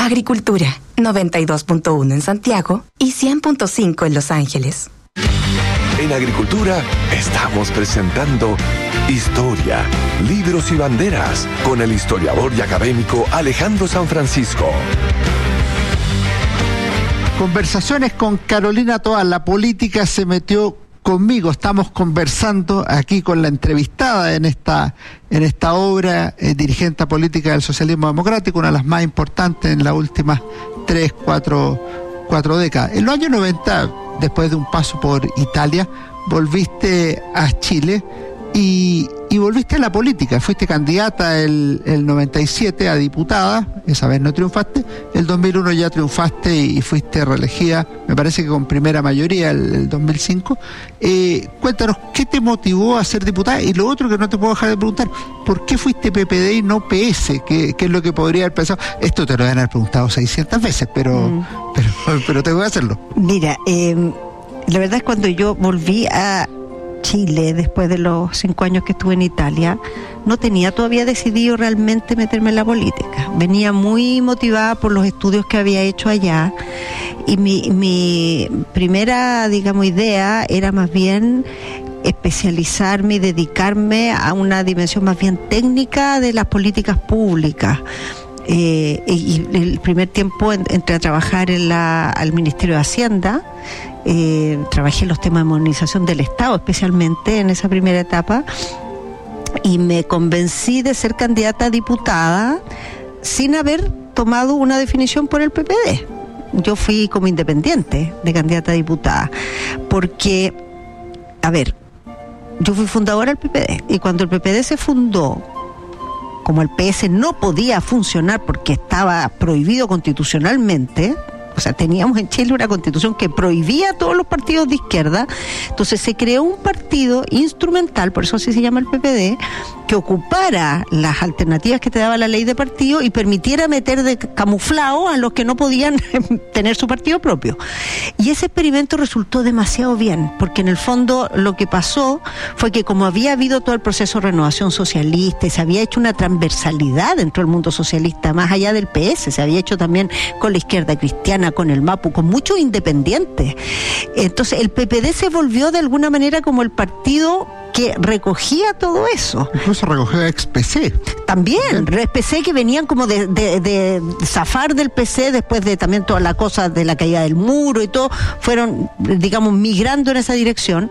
Agricultura, 92.1 en Santiago y 100.5 en Los Ángeles. En Agricultura estamos presentando Historia, Libros y Banderas con el historiador y académico Alejandro San Francisco. Conversaciones con Carolina Toá. La política se metió conmigo. Estamos conversando aquí con la entrevistada en esta obra, dirigente política del socialismo democrático, una de las más importantes en las últimas 4 décadas. En los años 90, después de un paso por Italia, volviste a Chile y volviste a la política. Fuiste candidata el 97 a diputada, esa vez no triunfaste, el 2001 ya triunfaste y fuiste reelegida, me parece que con primera mayoría el 2005. Cuéntanos, ¿qué te motivó a ser diputada? Y lo otro que no te puedo dejar de preguntar, ¿por qué fuiste PPD y no PS? ¿Qué es lo que podría haber pensado? Esto te lo deben haber preguntado 600 veces, pero tengo que hacerlo. Mira, la verdad es cuando yo volví a Chile, después de los 5 años que estuve en Italia, no tenía todavía decidido realmente meterme en la política. Venía muy motivada por los estudios que había hecho allá y mi primera, idea era más bien especializarme y dedicarme a una dimensión más bien técnica de las políticas públicas. Y el primer tiempo entré a trabajar al Ministerio de Hacienda. Trabajé en los temas de modernización del Estado, especialmente en esa primera etapa, y me convencí de ser candidata a diputada sin haber tomado una definición por el PPD. Yo fui como independiente de candidata a diputada, porque, yo fui fundadora del PPD, y cuando el PPD se fundó, como el PS no podía funcionar porque estaba prohibido constitucionalmente, o sea, teníamos en Chile una constitución que prohibía a todos los partidos de izquierda, entonces se creó un partido instrumental, por eso así se llama el PPD, que ocupara las alternativas que te daba la ley de partido y permitiera meter de camuflado a los que no podían tener su partido propio. Y ese experimento resultó demasiado bien, porque en el fondo lo que pasó fue que como había habido todo el proceso de renovación socialista y se había hecho una transversalidad dentro del mundo socialista, más allá del PS, se había hecho también con la izquierda cristiana, con el MAPU, con muchos independientes. Entonces el PPD se volvió de alguna manera como el partido que recogía todo eso. Incluso recogió ex-PC. También, ex-PC que venían como de zafar del PC después de también toda la cosa de la caída del muro y todo, fueron, migrando en esa dirección.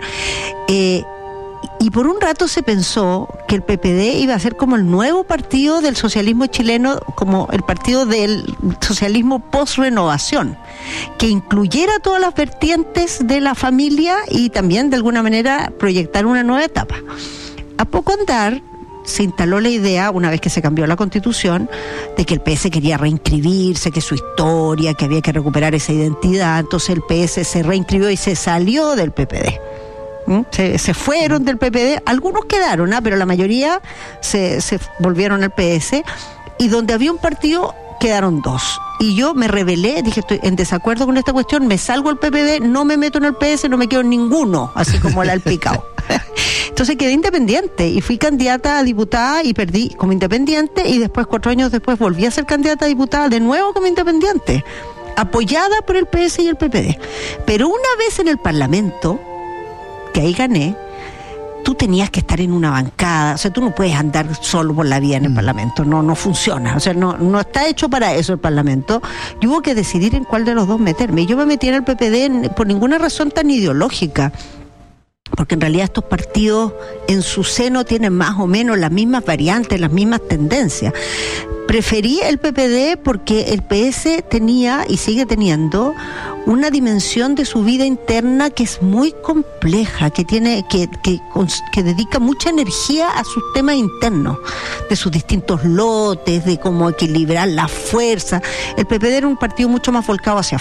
Y por un rato se pensó que el PPD iba a ser como el nuevo partido del socialismo chileno, como el partido del socialismo post-renovación, que incluyera todas las vertientes de la familia y también de alguna manera proyectar una nueva etapa. A poco andar se instaló la idea, una vez que se cambió la Constitución, de que el PS quería reinscribirse, que su historia, que había que recuperar esa identidad. Entonces el PS se reinscribió y se salió del PPD. Se fueron del PPD, algunos quedaron, pero la mayoría se volvieron al PS, y donde había un partido quedaron 2. Y yo me rebelé, dije, estoy en desacuerdo con esta cuestión, me salgo del PPD, no me meto en el PS, no me quedo en ninguno, así como el Alpicao. Entonces quedé independiente y fui candidata a diputada y perdí como independiente, y después 4 años después volví a ser candidata a diputada de nuevo como independiente, apoyada por el PS y el PPD. Pero una vez en el Parlamento, que ahí gané, tú tenías que estar en una bancada, o sea, tú no puedes andar solo por la vía en el Parlamento, no funciona, o sea, no está hecho para eso el Parlamento, y hubo que decidir en cuál de los dos meterme, y yo me metí en el PPD por ninguna razón tan ideológica, porque en realidad estos partidos en su seno tienen más o menos las mismas variantes, las mismas tendencias. Preferí el PPD porque el PS tenía y sigue teniendo una dimensión de su vida interna que es muy compleja, que dedica mucha energía a sus temas internos, de sus distintos lotes, de cómo equilibrar la fuerza. El PPD era un partido mucho más volcado hacia afuera.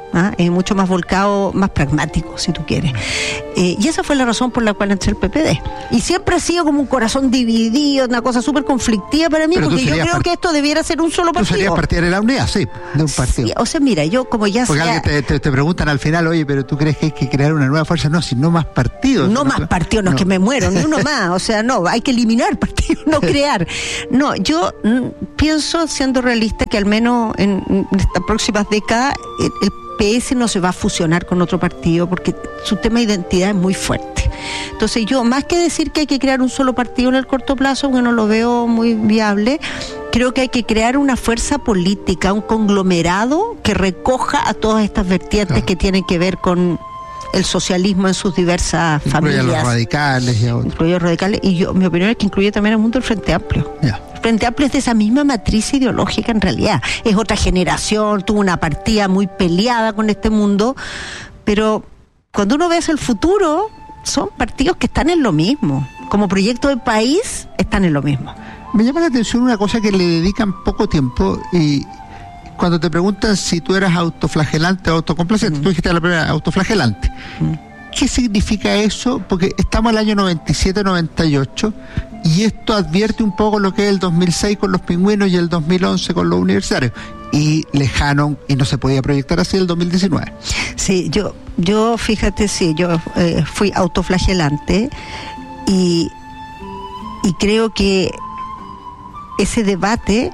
mucho más volcado, más pragmático, si tú quieres. Y esa fue la razón por la cual entré al PPD. Y siempre ha sido como un corazón dividido, una cosa súper conflictiva para mí, porque yo creo que esto debiera ser un solo partido. Tú serías partidario de la unidad, sí, de un partido. Sí, o sea, mira, yo como ya porque alguien te preguntan al final, oye, pero ¿tú crees que hay que crear una nueva fuerza? No, si no más partidos. No más partidos, no es que me muero, ni uno más. O sea, no, hay que eliminar partidos, no crear. No, yo pienso, siendo realista, que al menos en estas próximas décadas el PS no se va a fusionar con otro partido porque su tema de identidad es muy fuerte. Entonces yo, más que decir que hay que crear un solo partido en el corto plazo, porque no lo veo muy viable, creo que hay que crear una fuerza política, un conglomerado que recoja a todas estas vertientes que tienen que ver con el socialismo en sus diversas familias. Incluye a los radicales y a otros. Incluye a los radicales, y yo, mi opinión es que incluye también al mundo del Frente Amplio. El Frente Amplio es de esa misma matriz ideológica en realidad. Es otra generación, tuvo una partida muy peleada con este mundo, pero cuando uno ve hacia el futuro, son partidos que están en lo mismo. Como proyecto de país, están en lo mismo. Me llama la atención una cosa que le dedican poco tiempo, y cuando te preguntan si tú eras autoflagelante o autocomplacente, tú dijiste la primera, autoflagelante. ¿Qué significa eso? Porque estamos en el año 97-98 y esto advierte un poco lo que es el 2006 con los pingüinos y el 2011 con los universitarios. Y lejano, y no se podía proyectar así el 2019. Sí, yo fíjate, sí, yo fui autoflagelante y creo que ese debate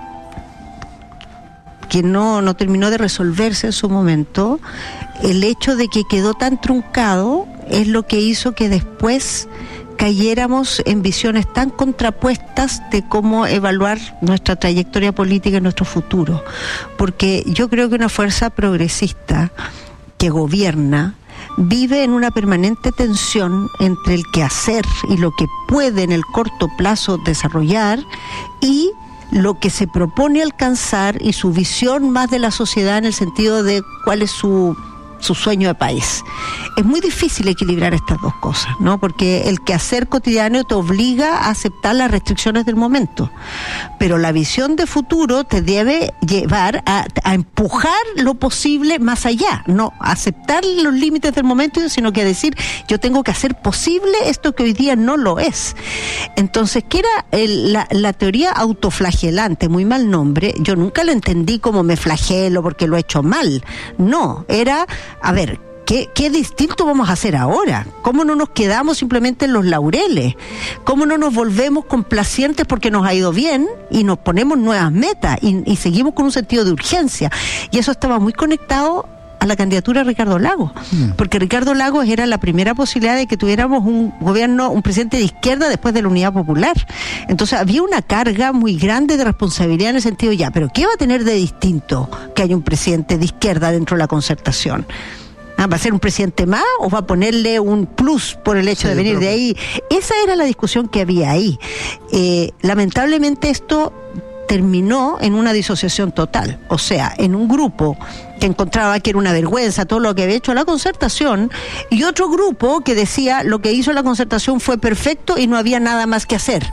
que no terminó de resolverse en su momento, el hecho de que quedó tan truncado es lo que hizo que después cayéramos en visiones tan contrapuestas de cómo evaluar nuestra trayectoria política y nuestro futuro. Porque yo creo que una fuerza progresista que gobierna vive en una permanente tensión entre el quehacer y lo que puede en el corto plazo desarrollar y lo que se propone alcanzar y su visión más de la sociedad en el sentido de cuál es su sueño de país. Es muy difícil equilibrar estas dos cosas, ¿no? Porque el quehacer cotidiano te obliga a aceptar las restricciones del momento, pero la visión de futuro te debe llevar a empujar lo posible más allá, no aceptar los límites del momento, sino que decir, yo tengo que hacer posible esto que hoy día no lo es. Entonces, ¿qué era la teoría autoflagelante? Muy mal nombre. Yo nunca lo entendí como me flagelo porque lo he hecho mal. No, era, a ver, ¿qué distinto vamos a hacer ahora? ¿Cómo no nos quedamos simplemente en los laureles? ¿Cómo no nos volvemos complacientes porque nos ha ido bien y nos ponemos nuevas metas y seguimos con un sentido de urgencia? Y eso estaba muy conectado a la candidatura de Ricardo Lagos, porque Ricardo Lagos era la primera posibilidad de que tuviéramos un gobierno, un presidente de izquierda después de la Unidad Popular. Entonces había una carga muy grande de responsabilidad en el sentido, ya, pero ¿qué va a tener de distinto que haya un presidente de izquierda dentro de la Concertación? ¿Va a ser un presidente más o va a ponerle un plus por el hecho de venir de ahí? Esa era la discusión que había ahí. Lamentablemente esto terminó en una disociación total, o sea, en un grupo que encontraba que era una vergüenza todo lo que había hecho la Concertación y otro grupo que decía lo que hizo la Concertación fue perfecto y no había nada más que hacer.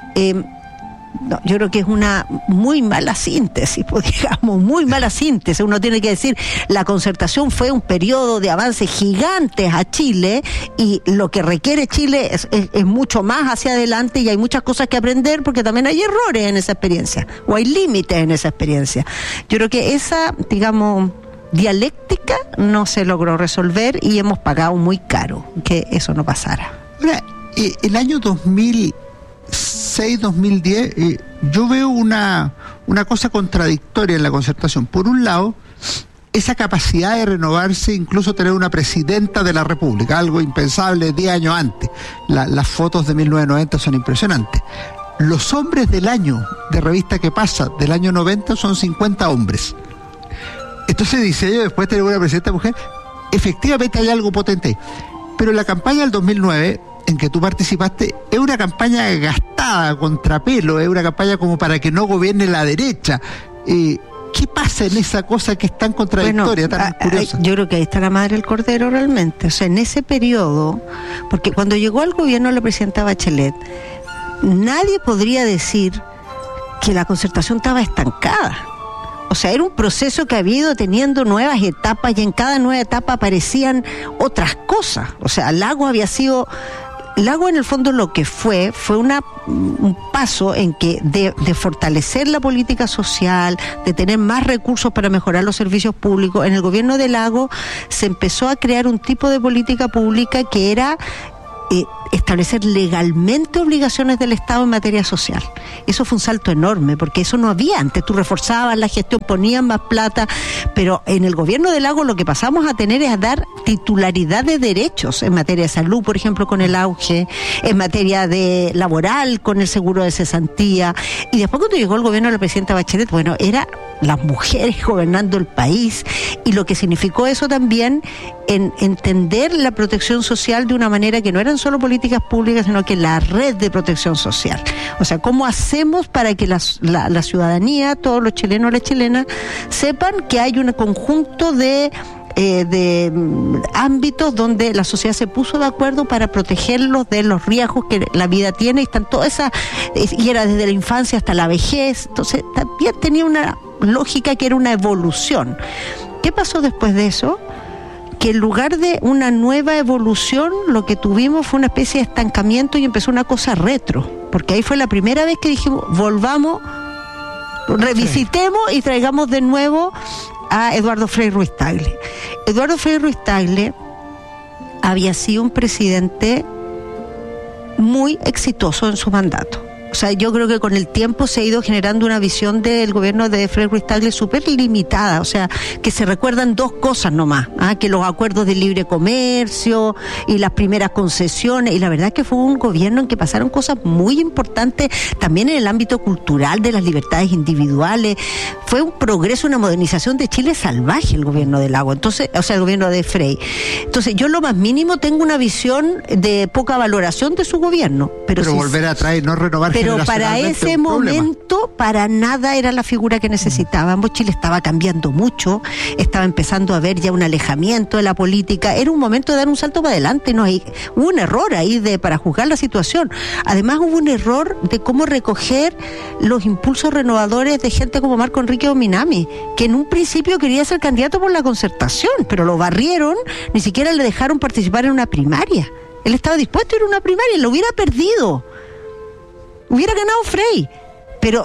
No, yo creo que es una muy mala síntesis, pues, digamos, muy mala síntesis. Uno tiene que decir, la Concertación fue un periodo de avances gigantes a Chile y lo que requiere Chile es mucho más hacia adelante y hay muchas cosas que aprender porque también hay errores en esa experiencia o hay límites en esa experiencia. Yo creo que esa, digamos, dialéctica no se logró resolver y hemos pagado muy caro que eso no pasara. Ahora, el año 2006-2010, yo veo una cosa contradictoria en la Concertación. Por un lado, esa capacidad de renovarse, incluso tener una presidenta de la República, algo impensable 10 años antes. Las fotos de 1990 son impresionantes. Los hombres del año de Revista Que Pasa del año 90 son 50 hombres. Entonces dice yo, después de tener una presidenta mujer, efectivamente hay algo potente. Pero la campaña del 2009... en que tú participaste, es una campaña gastada, contrapelo, es una campaña como para que no gobierne la derecha. ¿Qué pasa en esa cosa que es tan contradictoria, tan curiosa? Yo creo que ahí está la madre del cordero realmente. O sea, en ese periodo, porque cuando llegó al gobierno la presidenta Bachelet, nadie podría decir que la Concertación estaba estancada. O sea, era un proceso que había ido teniendo nuevas etapas y en cada nueva etapa aparecían otras cosas. O sea, Lago en el fondo lo que fue un paso en que de fortalecer la política social, de tener más recursos para mejorar los servicios públicos. En el gobierno de Lago se empezó a crear un tipo de política pública que era establecer legalmente obligaciones del Estado en materia social. Eso fue un salto enorme, porque eso no había antes. Tú reforzabas la gestión, ponías más plata, pero en el gobierno de Lago lo que pasamos a tener es a dar titularidad de derechos en materia de salud, por ejemplo, con el auge, en materia de laboral, con el seguro de cesantía. Y después, cuando llegó el gobierno de la presidenta Bachelet, bueno, era las mujeres gobernando el país, y lo que significó eso también en entender la protección social de una manera que no eran solo políticas públicas, sino que la red de protección social. O sea, ¿cómo hacemos para que la ciudadanía, todos los chilenos y las chilenas, sepan que hay un conjunto de ámbitos donde la sociedad se puso de acuerdo para protegerlos de los riesgos que la vida tiene, y están todas esas, y era desde la infancia hasta la vejez? Entonces también tenía una lógica que era una evolución. ¿Qué pasó después de eso? Que en lugar de una nueva evolución, lo que tuvimos fue una especie de estancamiento y empezó una cosa retro, porque ahí fue la primera vez que dijimos, volvamos, revisitemos y traigamos de nuevo a Eduardo Frei Ruiz-Tagle. Eduardo Frei Ruiz-Tagle había sido un presidente muy exitoso en su mandato. O sea, yo creo que con el tiempo se ha ido generando una visión del gobierno de Frei Ruiz-Tagle súper limitada. O sea, que se recuerdan dos cosas nomás, que los acuerdos de libre comercio y las primeras concesiones. Y la verdad es que fue un gobierno en que pasaron cosas muy importantes también en el ámbito cultural, de las libertades individuales. Fue un progreso, una modernización de Chile salvaje el gobierno de Lago. Entonces, o sea, el gobierno de Frei. Entonces, yo lo más mínimo tengo una visión de poca valoración de su gobierno. Pero si volver a traer, no renovar. Pero para ese momento, para nada era la figura que necesitábamos. Chile estaba cambiando mucho, estaba empezando a ver ya un alejamiento de la política. Era un momento de dar un salto para adelante. Hubo un error ahí para juzgar la situación. Además, hubo un error de cómo recoger los impulsos renovadores de gente como Marco Enrique Dominami, que en un principio quería ser candidato por la Concertación, pero lo barrieron, ni siquiera le dejaron participar en una primaria. Él estaba dispuesto a ir a una primaria, lo hubiera perdido. Hubiera ganado Frei, pero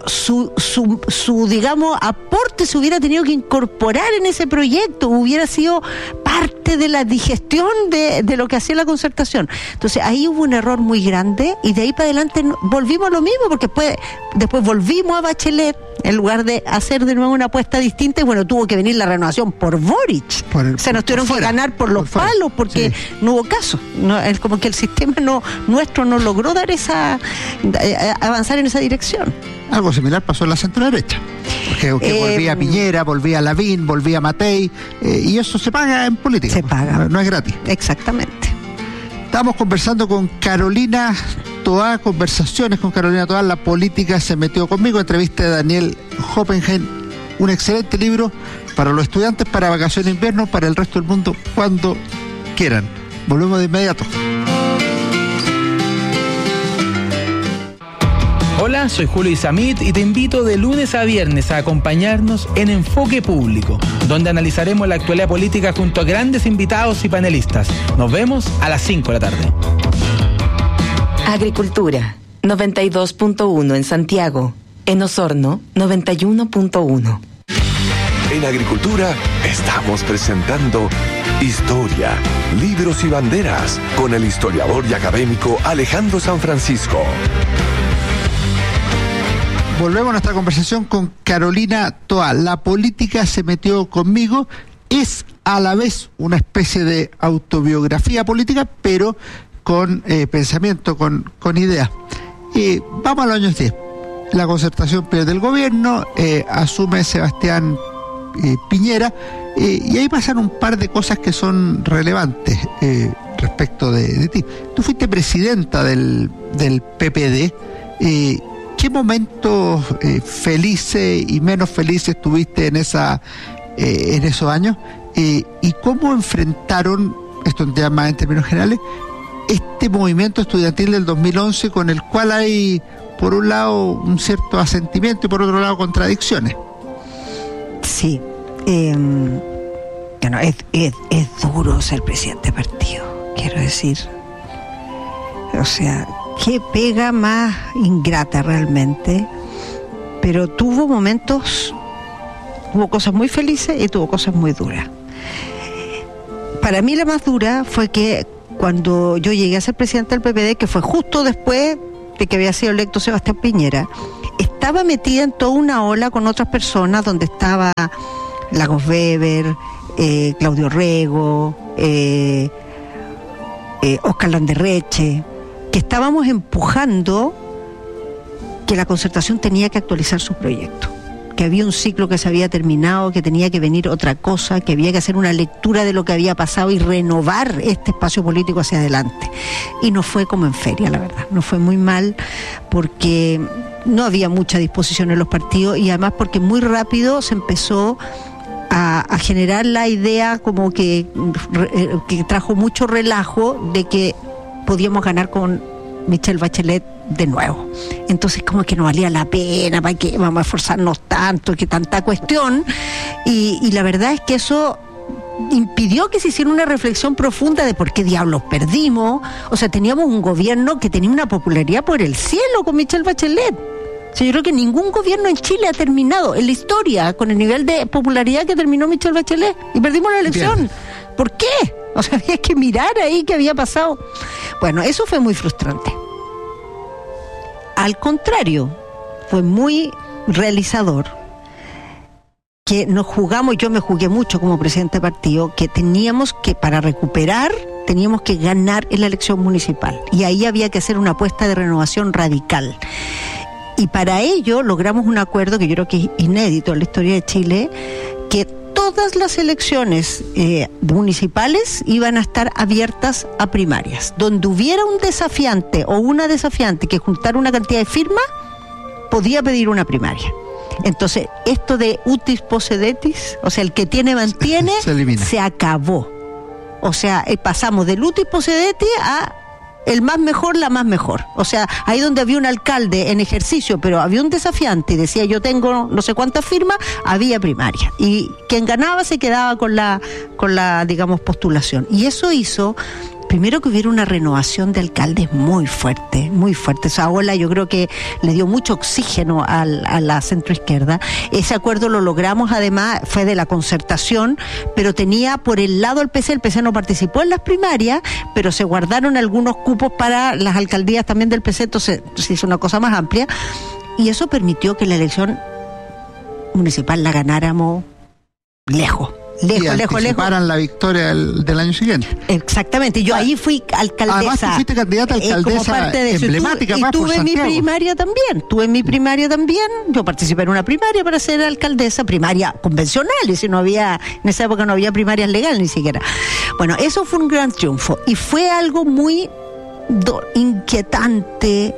su digamos, aporte se hubiera tenido que incorporar en ese proyecto, hubiera sido parte de la digestión de lo que hacía la Concertación. Entonces ahí hubo un error muy grande, y de ahí para adelante volvimos a lo mismo, porque después volvimos a Bachelet, en lugar de hacer de nuevo una apuesta distinta, y bueno, tuvo que venir la renovación por Boric. Se nos tuvieron que ganar por los palos, porque no hubo caso. Es como que el sistema nuestro no logró dar avanzar en esa dirección. Algo similar pasó en la centro derecha, porque volvía Piñera, volvía Lavín, volvía Matei, y eso se paga en política. Se paga. No es gratis. Exactamente. Estamos conversando con Carolina Toá, conversaciones con Carolina Toá, La política se metió conmigo, entrevista de Daniel Hoppenheim, un excelente libro para los estudiantes, para vacaciones de invierno, para el resto del mundo, cuando quieran. Volvemos de inmediato. Hola, soy Julio Isamit y te invito de lunes a viernes a acompañarnos en Enfoque Público, donde analizaremos la actualidad política junto a grandes invitados y panelistas. Nos vemos a las 5 de la tarde. Agricultura, 92.1 en Santiago. En Osorno, 91.1. En Agricultura estamos presentando Historia, Libros y Banderas con el historiador y académico Alejandro San Francisco. Volvemos a nuestra conversación con Carolina Toá. La política se metió conmigo. Es a la vez una especie de autobiografía política, pero con pensamiento, con ideas. Vamos a los años 10. La Concertación pierde el gobierno, asume Sebastián Piñera, y ahí pasan un par de cosas que son relevantes respecto de ti. Tú fuiste presidenta del PPD. ¿Qué momentos felices y menos felices tuviste en esos años? ¿Y cómo enfrentaron, esto ya más en términos generales, este movimiento estudiantil del 2011 con el cual hay, por un lado, un cierto asentimiento y por otro lado, contradicciones? Sí. Bueno, es duro ser presidente de partido, quiero decir. O sea, qué pega más ingrata realmente. Pero tuvo cosas muy felices y tuvo cosas muy duras. Para mí la más dura fue que cuando yo llegué a ser presidente del PPD, que fue justo después de que había sido electo Sebastián Piñera, estaba metida en toda una ola con otras personas, donde estaba Lagos Weber, Claudio Rego, Oscar Landerreche, que estábamos empujando que la Concertación tenía que actualizar su proyecto, que había un ciclo que se había terminado, que tenía que venir otra cosa, que había que hacer una lectura de lo que había pasado y renovar este espacio político hacia adelante. Y no fue como en feria, la verdad, no fue muy mal, porque no había mucha disposición en los partidos, y además porque muy rápido se empezó a generar la idea como que trajo mucho relajo de que podíamos ganar con Michelle Bachelet de nuevo. Entonces como que no valía la pena, ¿para qué vamos a esforzarnos tanto, que tanta cuestión? Y la verdad es que eso impidió que se hiciera una reflexión profunda de por qué diablos perdimos. O sea, teníamos un gobierno que tenía una popularidad por el cielo con Michelle Bachelet. O sea, yo creo que ningún gobierno en Chile ha terminado en la historia con el nivel de popularidad que terminó Michelle Bachelet, y perdimos la elección. Bien. ¿Por qué? O sea, había que mirar ahí qué había pasado. Bueno, eso fue muy frustrante. Al contrario, fue muy realizador que nos jugamos, yo me jugué mucho como presidente de partido, que teníamos que, para recuperar, teníamos que ganar en la elección municipal. Y ahí había que hacer una apuesta de renovación radical. Y para ello logramos un acuerdo que yo creo que es inédito en la historia de Chile, que todas las elecciones municipales iban a estar abiertas a primarias. Donde hubiera un desafiante o una desafiante que juntara una cantidad de firmas, podía pedir una primaria. Entonces, esto de utis possedetis, o sea, el que tiene mantiene, se acabó. O sea, pasamos del utis possedetis a el más mejor, la más mejor. O sea, ahí donde había un alcalde en ejercicio, pero había un desafiante y decía yo tengo no sé cuántas firmas, había primaria. Y quien ganaba se quedaba con la digamos, postulación. Y eso hizo, primero, que hubiera una renovación de alcaldes muy fuerte, muy fuerte. Esa ola yo creo que le dio mucho oxígeno a la centroizquierda. Ese acuerdo lo logramos, además, fue de la Concertación, pero tenía por el lado el PC no participó en las primarias, pero se guardaron algunos cupos para las alcaldías también del PC, entonces se hizo una cosa más amplia, y eso permitió que la elección municipal la ganáramos lejos. Anticiparan la victoria del año siguiente. Exactamente, yo ahí fui alcaldesa. Además, tú fuiste candidata a alcaldesa como parte de emblemática. Y tuve mi primaria también. Yo participé en una primaria para ser alcaldesa, primaria convencional, y si no había, en esa época no había primarias legales ni siquiera. Bueno, eso fue un gran triunfo. Y fue algo muy inquietante,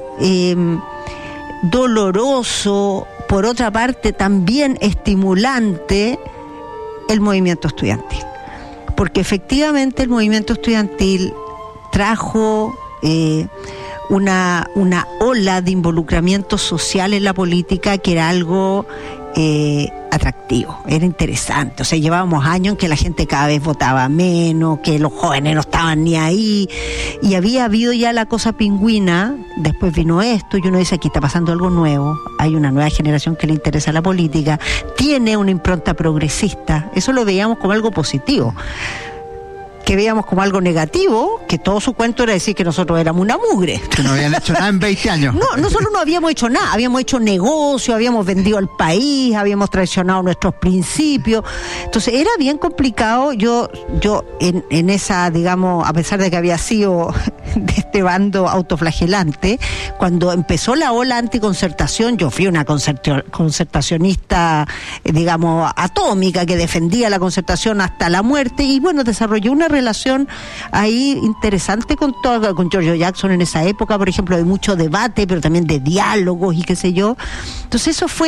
doloroso, por otra parte también estimulante, el movimiento estudiantil, porque efectivamente el movimiento estudiantil trajo una ola de involucramiento social en la política que era algo atractivo, era interesante. O sea, llevábamos años en que la gente cada vez votaba menos, que los jóvenes no estaban ni ahí, y había habido ya la cosa pingüina. Después vino esto y uno dice, aquí está pasando algo nuevo, hay una nueva generación que le interesa la política, tiene una impronta progresista. Eso lo veíamos como algo positivo. Que veíamos como algo negativo, que todo su cuento era decir que nosotros éramos una mugre. Que no habían hecho nada en 20 años. No solo no habíamos hecho nada, habíamos hecho negocio, habíamos vendido al país, habíamos traicionado nuestros principios. Entonces era bien complicado. Yo en esa, digamos, a pesar de que había sido de este bando autoflagelante, cuando empezó la ola anticoncertación, yo fui una concertacionista, digamos, atómica, que defendía la concertación hasta la muerte, y bueno, desarrolló una relación ahí interesante con Giorgio Jackson en esa época, por ejemplo, de mucho debate, pero también de diálogos y qué sé yo. Entonces eso fue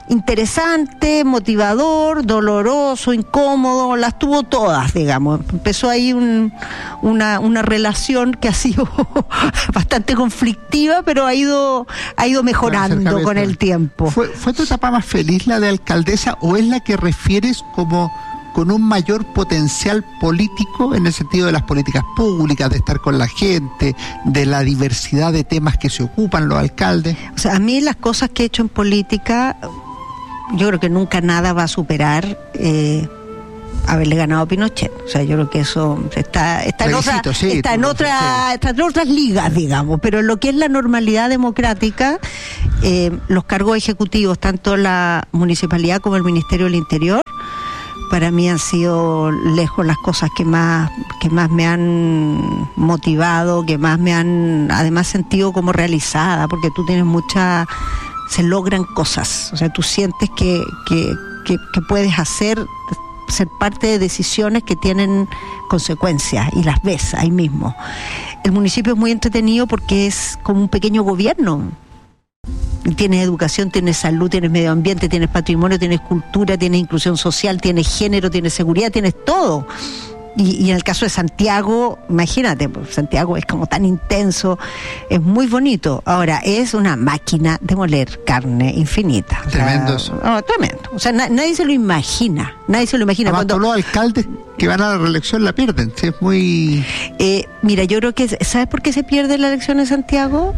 interesante, motivador, doloroso, incómodo, las tuvo todas, digamos. Empezó ahí una relación que ha sido bastante conflictiva, pero ha ido mejorando con el tiempo. ¿Fue tu etapa más feliz la de alcaldesa o es la que refieres como con un mayor potencial político en el sentido de las políticas públicas, de estar con la gente, de la diversidad de temas que se ocupan los alcaldes? O sea, a mí las cosas que he hecho en política, yo creo que nunca nada va a superar haberle ganado a Pinochet. O sea, yo creo que eso está en otras ligas, digamos, pero en lo que es la normalidad democrática, los cargos ejecutivos, tanto la municipalidad como el Ministerio del Interior, para mí han sido lejos las cosas que más me han motivado, que más me han además sentido como realizada, porque tú tienes se logran cosas, o sea, tú sientes que puedes ser parte de decisiones que tienen consecuencias y las ves ahí mismo. El municipio es muy entretenido porque es como un pequeño gobierno. Tienes educación, tienes salud, tienes medio ambiente, tienes patrimonio, tienes cultura, tienes inclusión social, tienes género, tienes seguridad, tienes todo. Y en el caso de Santiago, imagínate, pues Santiago es como tan intenso, es muy bonito. Ahora, es una máquina de moler carne infinita. Tremendo eso. Tremendo. O sea, nadie se lo imagina. Además, todos los alcaldes que van a la reelección la pierden. Sí, es muy... Mira, yo creo que... ¿Sabes por qué se pierde la elección en Santiago?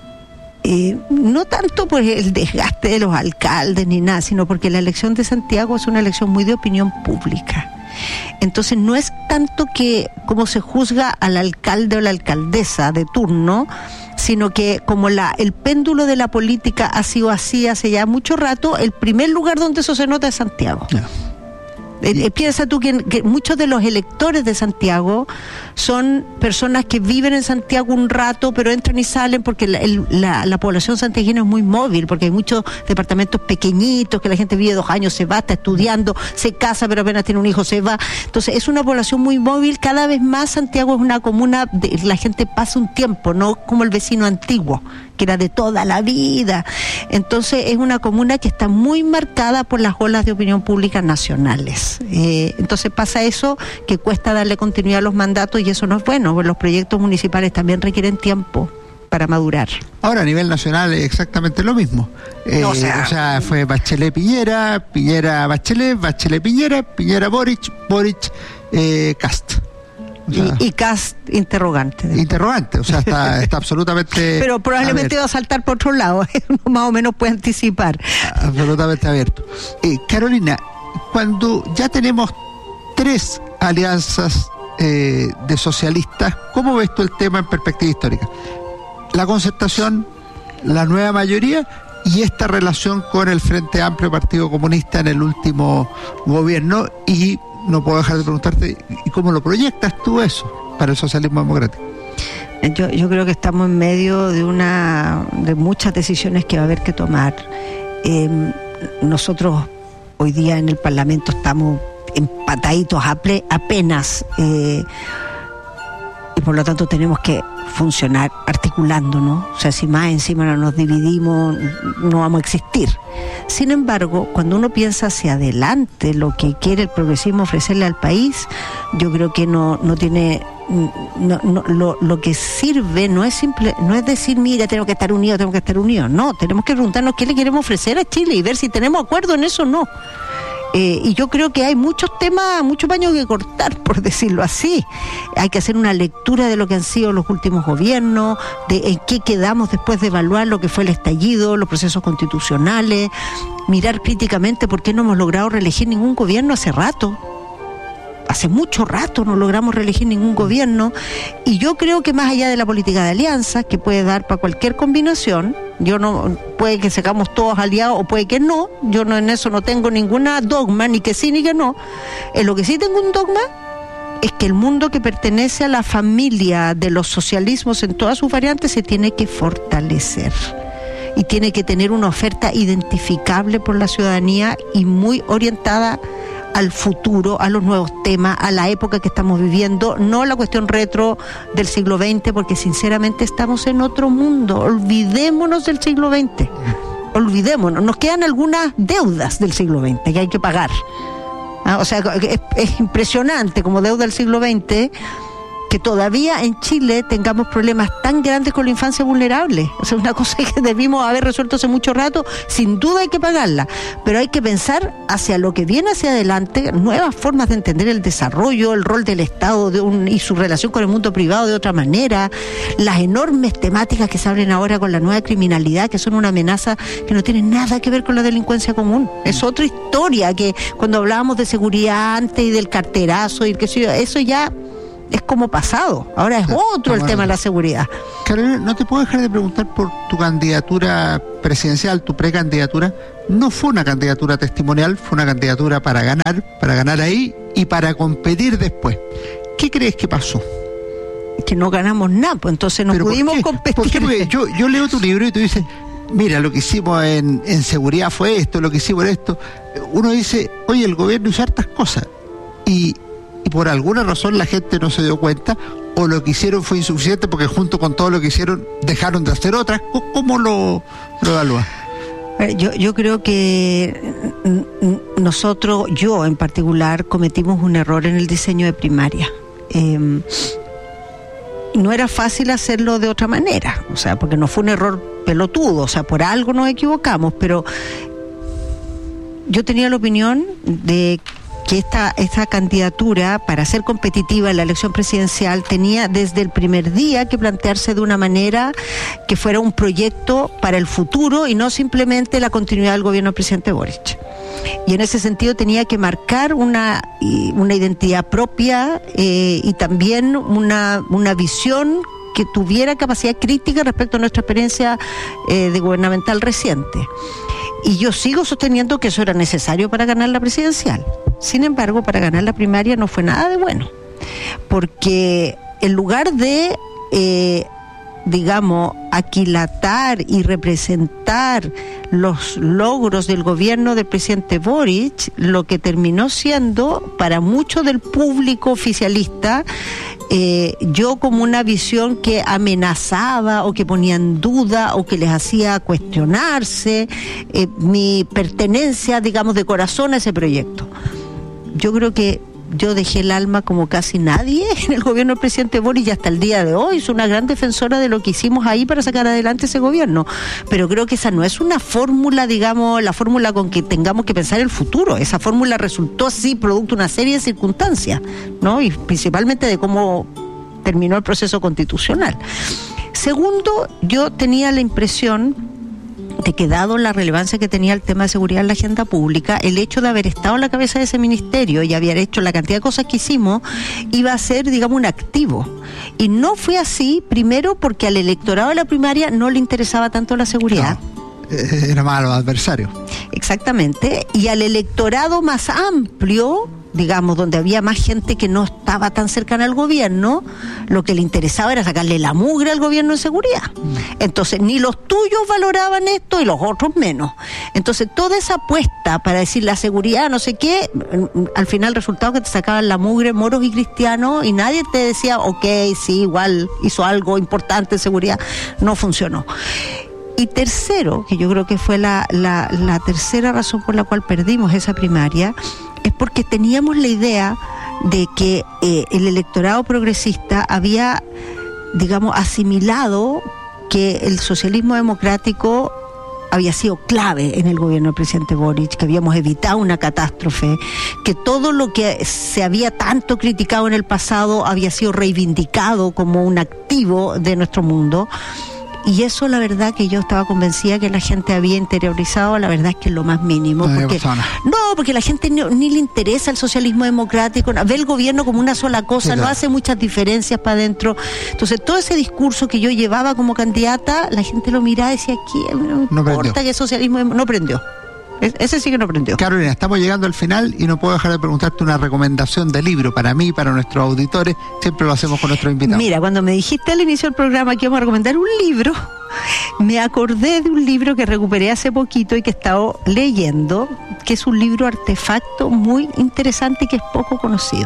No tanto por el desgaste de los alcaldes ni nada, sino porque la elección de Santiago es una elección muy de opinión pública. Entonces no es tanto que como se juzga al alcalde o la alcaldesa de turno, sino que como el péndulo de la política ha sido así hace ya mucho rato, el primer lugar donde eso se nota es Santiago. Yeah. Piensa tú que muchos de los electores de Santiago son personas que viven en Santiago un rato, pero entran y salen porque la población santiaguina es muy móvil, porque hay muchos departamentos pequeñitos que la gente vive 2 años, se va, está estudiando, se casa, pero apenas tiene un hijo, se va. Entonces es una población muy móvil. Cada vez más Santiago es una comuna, la gente pasa un tiempo, no como el vecino antiguo, que era de toda la vida. Entonces es una comuna que está muy marcada por las olas de opinión pública nacionales. Entonces pasa eso, que cuesta darle continuidad a los mandatos, y eso no es bueno, porque los proyectos municipales también requieren tiempo para madurar. Ahora a nivel nacional es exactamente lo mismo. O sea, fue Bachelet-Piñera, Piñera-Bachelet, Bachelet-Piñera, Piñera-Boric, Boric-Cast. O sea, y Cast interrogante. Interrogante, o sea, está absolutamente... Pero probablemente va a saltar por otro lado, más o menos puede anticipar. Absolutamente abierto. Carolina, cuando ya tenemos 3 alianzas de socialistas, ¿cómo ves tú el tema en perspectiva histórica? La concertación, la nueva mayoría y esta relación con el Frente Amplio Partido Comunista en el último gobierno, y no puedo dejar de preguntarte, ¿y cómo lo proyectas tú eso para el socialismo democrático? Yo creo que estamos en medio de muchas decisiones que va a haber que tomar. Nosotros hoy día en el Parlamento estamos empataditos apenas, y por lo tanto tenemos que funcionar articulándonos. O sea, si más encima no nos dividimos, no vamos a existir. Sin embargo, cuando uno piensa hacia adelante lo que quiere el progresismo ofrecerle al país, yo creo que no tiene... lo que sirve no es decir, mira, tenemos que estar unidos. No, tenemos que preguntarnos qué le queremos ofrecer a Chile y ver si tenemos acuerdo en eso o no. Y yo creo que hay muchos temas, muchos paños que cortar, por decirlo así. Hay que hacer una lectura de lo que han sido los últimos gobiernos, de en qué quedamos después de evaluar lo que fue el estallido, los procesos constitucionales, mirar críticamente por qué no hemos logrado reelegir ningún gobierno hace rato. Hace mucho rato no logramos reelegir ningún gobierno, y yo creo que más allá de la política de alianzas, que puede dar para cualquier combinación, puede que seamos todos aliados o puede que no, en eso no tengo ninguna dogma, ni que sí ni que no. En lo que sí tengo un dogma es que el mundo que pertenece a la familia de los socialismos en todas sus variantes se tiene que fortalecer. Y tiene que tener una oferta identificable por la ciudadanía y muy orientada al futuro, a los nuevos temas, a la época que estamos viviendo, no la cuestión retro del siglo XX, porque sinceramente estamos en otro mundo. Olvidémonos del siglo XX. olvidémonos, nos quedan algunas deudas del siglo XX que hay que pagar. O sea, es impresionante como deuda del siglo XX que todavía en Chile tengamos problemas tan grandes con la infancia vulnerable. O sea, una cosa que debimos haber resuelto hace mucho rato, sin duda hay que pagarla, pero hay que pensar hacia lo que viene hacia adelante, nuevas formas de entender el desarrollo, el rol del Estado y su relación con el mundo privado de otra manera, las enormes temáticas que se abren ahora con la nueva criminalidad, que son una amenaza que no tiene nada que ver con la delincuencia común. Es otra historia que cuando hablábamos de seguridad antes y del carterazo y qué sé yo, eso ya es como pasado. Ahora es otro el tema de la seguridad. Carolina, no te puedo dejar de preguntar por tu candidatura presidencial, tu precandidatura. No fue una candidatura testimonial, fue una candidatura para ganar ahí y para competir después. ¿Qué crees que pasó? Que no ganamos nada, pues entonces no pudimos competir. ¿Por qué? Porque yo leo tu libro y tú dices, mira, lo que hicimos en seguridad fue esto, lo que hicimos esto. Uno dice, oye, el gobierno hizo hartas cosas y por alguna razón la gente no se dio cuenta, o lo que hicieron fue insuficiente porque junto con todo lo que hicieron dejaron de hacer otras. ¿Cómo lo evalúas? Yo creo que nosotros, yo en particular, cometimos un error en el diseño de primaria. No era fácil hacerlo de otra manera, o sea, porque no fue un error pelotudo, o sea, por algo nos equivocamos, pero yo tenía la opinión de que esta candidatura, para ser competitiva en la elección presidencial, tenía desde el primer día que plantearse de una manera que fuera un proyecto para el futuro y no simplemente la continuidad del gobierno del presidente Boric. Y en ese sentido tenía que marcar una identidad propia y también una visión que tuviera capacidad crítica respecto a nuestra experiencia de gubernamental reciente. Y yo sigo sosteniendo que eso era necesario para ganar la presidencial. Sin embargo, para ganar la primaria no fue nada de bueno, porque en lugar de, aquilatar y representar los logros del gobierno del presidente Boric, lo que terminó siendo, para mucho del público oficialista, yo como una visión que amenazaba o que ponía en duda o que les hacía cuestionarse mi pertenencia, de corazón a ese proyecto. Yo creo que yo dejé el alma como casi nadie en el gobierno del presidente Boric y hasta el día de hoy soy una gran defensora de lo que hicimos ahí para sacar adelante ese gobierno, pero creo que esa no es una fórmula, la fórmula con que tengamos que pensar el futuro. Esa fórmula resultó así producto de una serie de circunstancias, ¿no? Y principalmente de cómo terminó el proceso constitucional. Segundo, yo tenía la impresión de que, dado la relevancia que tenía el tema de seguridad en la agenda pública, el hecho de haber estado a la cabeza de ese ministerio y haber hecho la cantidad de cosas que hicimos iba a ser, un activo. Y no fue así, primero porque al electorado de la primaria no le interesaba tanto la seguridad. No, era más a los adversarios. Exactamente. Y al electorado más amplio, donde había más gente que no estaba tan cercana al gobierno, lo que le interesaba era sacarle la mugre al gobierno en seguridad. Entonces, ni los tuyos valoraban esto y los otros menos. Entonces, toda esa apuesta para decir la seguridad, no sé qué, al final resultado que te sacaban la mugre moros y cristianos y nadie te decía, ok, sí, igual hizo algo importante en seguridad. No funcionó. Y tercero, que yo creo que fue la tercera razón por la cual perdimos esa primaria, es porque teníamos la idea de que el electorado progresista había, asimilado que el socialismo democrático había sido clave en el gobierno del presidente Boric, que habíamos evitado una catástrofe, que todo lo que se había tanto criticado en el pasado había sido reivindicado como un activo de nuestro mundo. Y eso, la verdad, que yo estaba convencida que la gente había interiorizado, la verdad es que es lo más mínimo. Porque la gente ni le interesa el socialismo democrático, ve el gobierno como una sola cosa, no hace muchas diferencias para adentro. Entonces, todo ese discurso que yo llevaba como candidata, la gente lo miraba y decía, ¿qué? No importa que el socialismo no prendió. Ese sí que no aprendió. Carolina, estamos llegando al final y no puedo dejar de preguntarte una recomendación de libro para mí, para nuestros auditores. Siempre lo hacemos con nuestros invitados. Mira, cuando me dijiste al inicio del programa que íbamos a recomendar un libro, me acordé de un libro que recuperé hace poquito y que he estado leyendo, que es un libro artefacto muy interesante y que es poco conocido.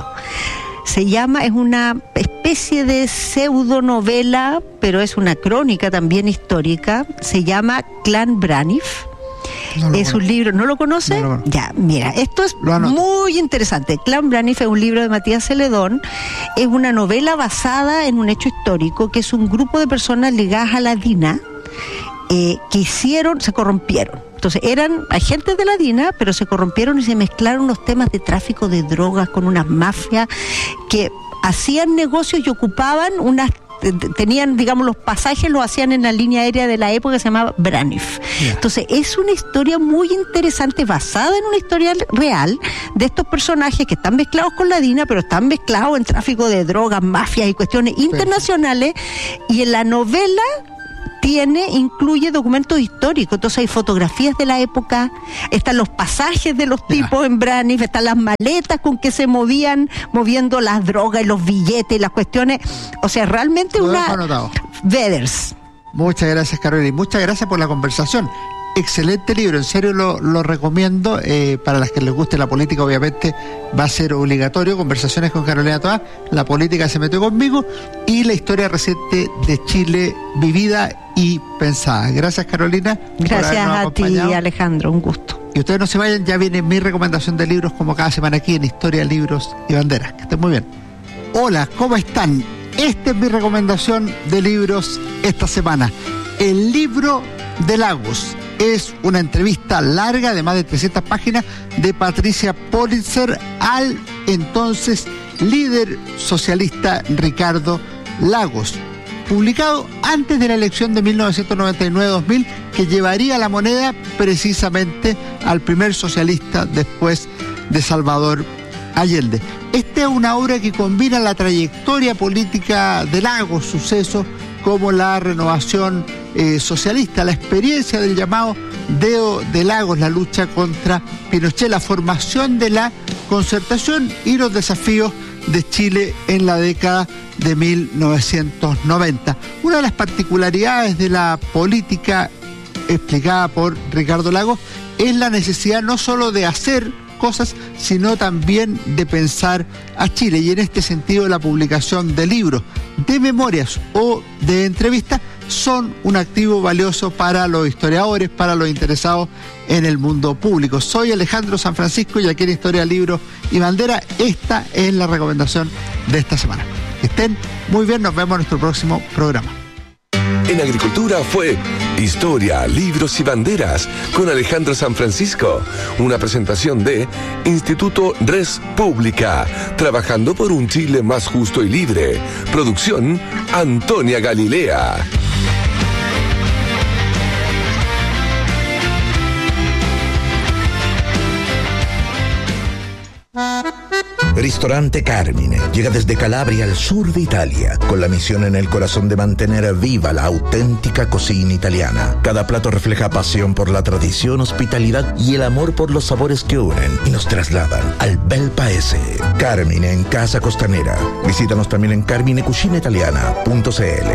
Es una especie de pseudonovela, pero es una crónica también histórica. Se llama Clan Braniff. Es un libro, ¿no lo conoce? No. Ya, mira, esto es muy interesante. Clan Braniff es un libro de Matías Celedón, es una novela basada en un hecho histórico, que es un grupo de personas ligadas a la DINA, que se corrompieron. Entonces eran agentes de la DINA, pero se corrompieron y se mezclaron los temas de tráfico de drogas con unas mafias que hacían negocios y ocupaban tenían, digamos, los pasajes los hacían en la línea aérea de la época que se llamaba Braniff. Yeah. Entonces es una historia muy interesante, basada en una historia real de estos personajes que están mezclados con la DINA, pero están mezclados en tráfico de drogas, mafias y cuestiones internacionales. Y en la novela incluye documentos históricos, entonces hay fotografías de la época, están los pasajes de los tipos en Braniff, están las maletas con que se moviendo las drogas y los billetes y las cuestiones, o sea, realmente Veders. Muchas gracias, Carolina, y muchas gracias por la conversación. Excelente libro, en serio lo recomiendo. Para las que les guste la política, obviamente va a ser obligatorio. Conversaciones con Carolina Toá, La política se metió conmigo, y la historia reciente de Chile vivida y pensada. Gracias, Carolina. Gracias a ti, Alejandro, un gusto. Y ustedes no se vayan, ya viene mi recomendación de libros como cada semana aquí en Historia, Libros y Banderas. Que estén muy bien. Hola, ¿cómo están? Esta es mi recomendación de libros esta semana. El libro de Lagos. Es una entrevista larga de más de 300 páginas de Patricia Pólitzer al entonces líder socialista Ricardo Lagos, publicado antes de la elección de 1999-2000, que llevaría la moneda precisamente al primer socialista después de Salvador Allende. Esta es una obra que combina la trayectoria política de Lagos, sucesos como la renovación socialista, la experiencia del llamado Dedo de Lagos, la lucha contra Pinochet, la formación de la Concertación y los desafíos de Chile en la década de 1990. Una de las particularidades de la política explicada por Ricardo Lagos es la necesidad no solo de hacer cosas, sino también de pensar a Chile, y en este sentido la publicación de libros, de memorias o de entrevistas son un activo valioso para los historiadores, para los interesados en el mundo público. Soy Alejandro San Francisco y aquí en Historia, Libros y Bandera, esta es la recomendación de esta semana. Que estén muy bien, nos vemos en nuestro próximo programa. En Agricultura fue Historia, Libros y Banderas con Alejandro San Francisco. Una presentación de Instituto Res Pública, trabajando por un Chile más justo y libre. Producción Antonia Galilea. Ristorante Carmine llega desde Calabria al sur de Italia, con la misión en el corazón de mantener viva la auténtica cocina italiana. Cada plato refleja pasión por la tradición, hospitalidad y el amor por los sabores que unen y nos trasladan al bel paese. Carmine en Casa Costanera. Visítanos también en carminecucinaitaliana.cl.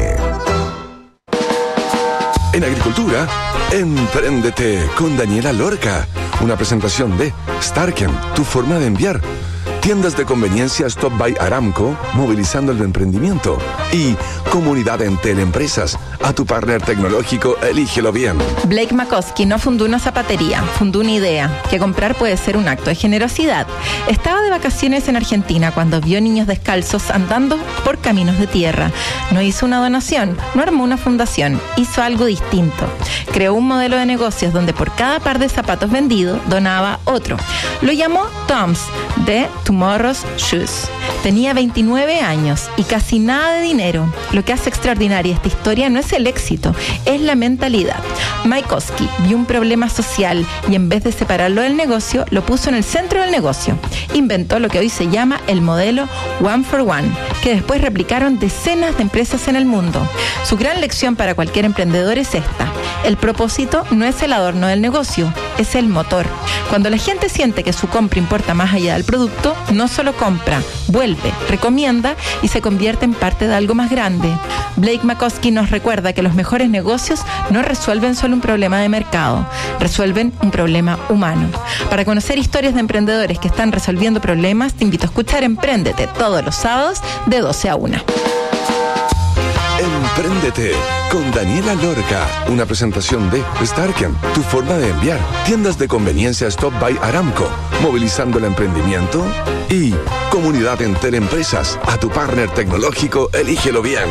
En Agricultura, Empréndete con Daniela Lorca. Una presentación de Starken, tu forma de enviar. Tiendas de conveniencia Stop by Aramco, movilizando el emprendimiento. Y Comunidad Entel Empresas, a tu partner tecnológico, elígelo bien. Blake McCoskey no fundó una zapatería, fundó una idea, que comprar puede ser un acto de generosidad. Estaba de vacaciones en Argentina cuando vio niños descalzos andando por caminos de tierra. No hizo una donación, no armó una fundación, hizo algo distinto. Creó un modelo de negocios donde por cada par de zapatos vendido, donaba otro. Lo llamó Tom's, de Tomorrow's Shoes. Tenía 29 años y casi nada de dinero. Lo que hace extraordinaria esta historia no es el éxito, es la mentalidad. Mike Oski vio un problema social y en vez de separarlo del negocio, lo puso en el centro del negocio. Inventó lo que hoy se llama el modelo One for One, que después replicaron decenas de empresas en el mundo. Su gran lección para cualquier emprendedor es esta: el propósito no es el adorno del negocio, es el motor. Cuando la gente siente que su compra importa más allá del producto, no solo compra, vuelve, recomienda y se convierte en parte de algo más grande. Blake McCoskey nos recuerda que los mejores negocios no resuelven solo un problema de mercado, resuelven un problema humano. Para conocer historias de emprendedores que están resolviendo problemas, te invito a escuchar Empréndete todos los sábados de 12 a 1. Empréndete con Daniela Lorca. Una presentación de Starken, tu forma de enviar. Tiendas de conveniencia Stop by Aramco, movilizando el emprendimiento. Y Comunidad Entel Empresas, a tu partner tecnológico, elígelo bien.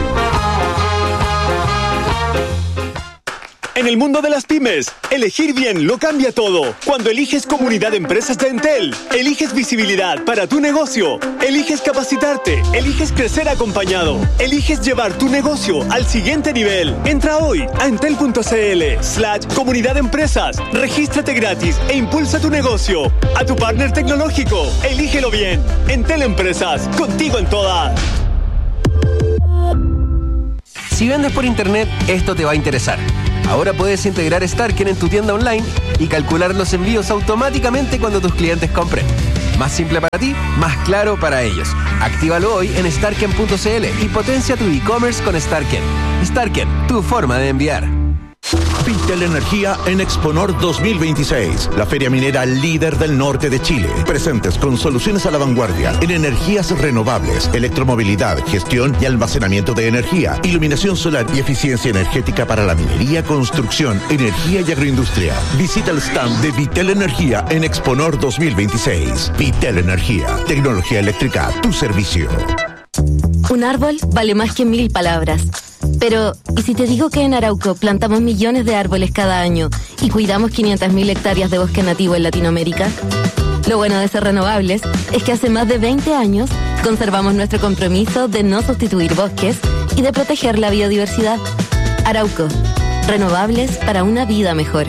En el mundo de las pymes, elegir bien lo cambia todo. Cuando eliges Comunidad de Empresas de Entel, eliges visibilidad para tu negocio, eliges capacitarte, eliges crecer acompañado, eliges llevar tu negocio al siguiente nivel. Entra hoy a entel.cl/Comunidad de Empresas, regístrate gratis e impulsa tu negocio. A tu partner tecnológico, elígelo bien. Entel Empresas, contigo en todas. Si vendes por internet, esto te va a interesar. Ahora puedes integrar Starken en tu tienda online y calcular los envíos automáticamente cuando tus clientes compren. Más simple para ti, más claro para ellos. Actívalo hoy en starken.cl y potencia tu e-commerce con Starken. Starken, tu forma de enviar. Vitel Energía en Exponor 2026, la feria minera líder del norte de Chile. Presentes con soluciones a la vanguardia en energías renovables, electromovilidad, gestión y almacenamiento de energía, iluminación solar y eficiencia energética para la minería, construcción, energía y agroindustria. Visita el stand de Vitel Energía en Exponor 2026. Vitel Energía, tecnología eléctrica a tu servicio. Un árbol vale más que 1000 palabras. Pero, ¿y si te digo que en Arauco plantamos millones de árboles cada año y cuidamos 500.000 hectáreas de bosque nativo en Latinoamérica? Lo bueno de ser renovables es que hace más de 20 años conservamos nuestro compromiso de no sustituir bosques y de proteger la biodiversidad. Arauco, renovables para una vida mejor.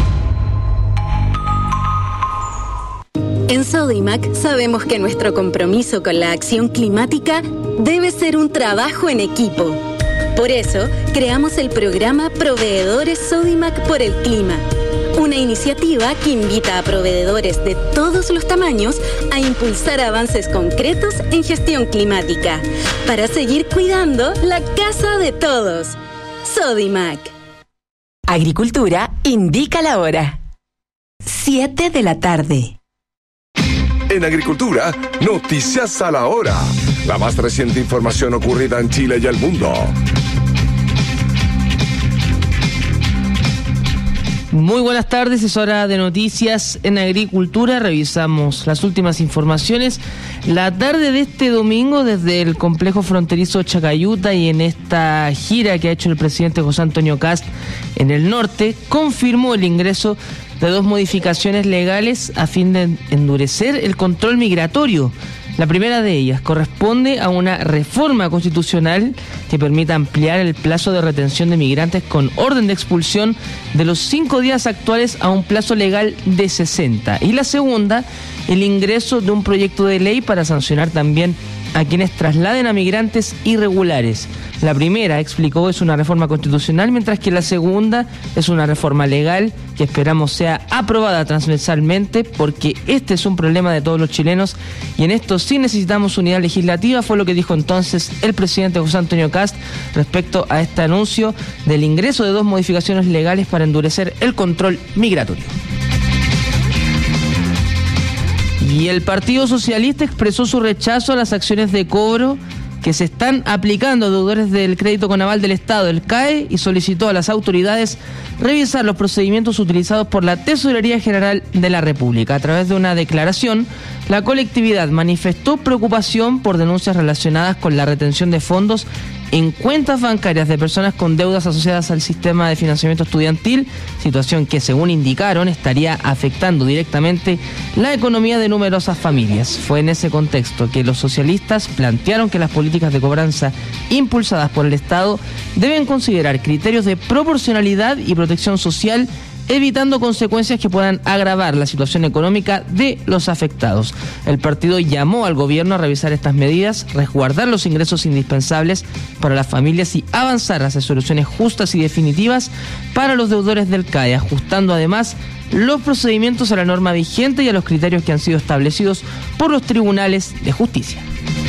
En Sodimac sabemos que nuestro compromiso con la acción climática debe ser un trabajo en equipo. Por eso, creamos el programa Proveedores Sodimac por el Clima, una iniciativa que invita a proveedores de todos los tamaños a impulsar avances concretos en gestión climática, para seguir cuidando la casa de todos. Sodimac. Agricultura indica la hora. 7 de la tarde. En Agricultura, noticias a la hora. La más reciente información ocurrida en Chile y el mundo. Muy buenas tardes, es hora de noticias en Agricultura. Revisamos las últimas informaciones. La tarde de este domingo, desde el complejo fronterizo Chacayuta y en esta gira que ha hecho el presidente José Antonio Kast en el norte, confirmó el ingreso de 2 modificaciones legales a fin de endurecer el control migratorio. La primera de ellas corresponde a una reforma constitucional que permita ampliar el plazo de retención de migrantes con orden de expulsión de los 5 días actuales a un plazo legal de 60. Y la segunda, el ingreso de un proyecto de ley para sancionar también a quienes trasladen a migrantes irregulares. La primera, explicó, es una reforma constitucional, mientras que la segunda es una reforma legal que esperamos sea aprobada transversalmente, porque este es un problema de todos los chilenos y en esto sí necesitamos unidad legislativa, fue lo que dijo entonces el presidente José Antonio Kast respecto a este anuncio del ingreso de 2 modificaciones legales para endurecer el control migratorio. Y el Partido Socialista expresó su rechazo a las acciones de cobro que se están aplicando a deudores del crédito con aval del Estado, el CAE, y solicitó a las autoridades revisar los procedimientos utilizados por la Tesorería General de la República. A través de una declaración, la colectividad manifestó preocupación por denuncias relacionadas con la retención de fondos en cuentas bancarias de personas con deudas asociadas al sistema de financiamiento estudiantil, situación que, según indicaron, estaría afectando directamente la economía de numerosas familias. Fue en ese contexto que los socialistas plantearon que las políticas de cobranza impulsadas por el Estado deben considerar criterios de proporcionalidad y protección social, evitando consecuencias que puedan agravar la situación económica de los afectados. El partido llamó al gobierno a revisar estas medidas, resguardar los ingresos indispensables para las familias y avanzar hacia soluciones justas y definitivas para los deudores del CAE, ajustando además los procedimientos a la norma vigente y a los criterios que han sido establecidos por los tribunales de justicia.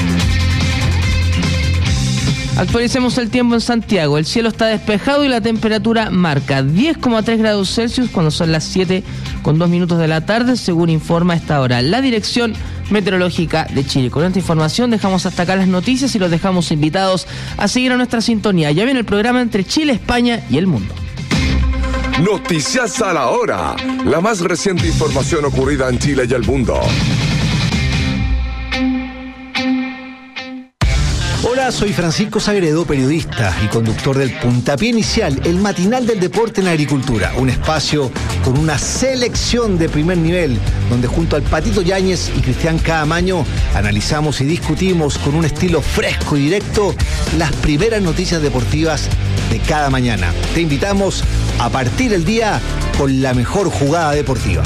Actualicemos el tiempo en Santiago. El cielo está despejado y la temperatura marca 10,3 grados Celsius cuando son las 7:02 de la tarde, según informa a esta hora la Dirección Meteorológica de Chile. Con esta información dejamos hasta acá las noticias y los dejamos invitados a seguir a nuestra sintonía. Ya viene el programa Entre Chile, España y el Mundo. Noticias a la hora. La más reciente información ocurrida en Chile y el mundo. Hola, soy Francisco Sagredo, periodista y conductor del Puntapié Inicial, el matinal del deporte en la agricultura. Un espacio con una selección de primer nivel, donde junto al Patito Yáñez y Cristian Caamaño analizamos y discutimos con un estilo fresco y directo las primeras noticias deportivas de cada mañana. Te invitamos a partir el día con la mejor jugada deportiva.